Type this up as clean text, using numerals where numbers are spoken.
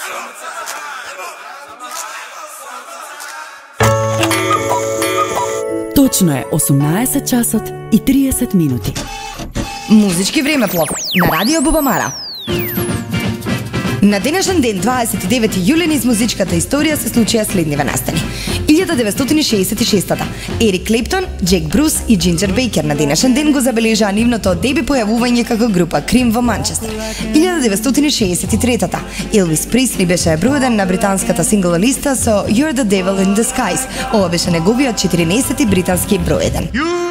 Точно е 18 часот и 30 минути. Музички времеплов на Радио Бубамара. На денешен ден, 29 јули, низ музичката историја се случија следниве настани. 1966-та, Ерик Клептон, Джек Брус и Джинджер Бейкер на денешен ден го забележаа нивното деби појавување како група Крим во Манчестер. 1963-та, Елвис Пресли беше број 1 на британската сингл листа со You're the Devil in Disguise. Ова беше неговиот 14-ти британски број 1.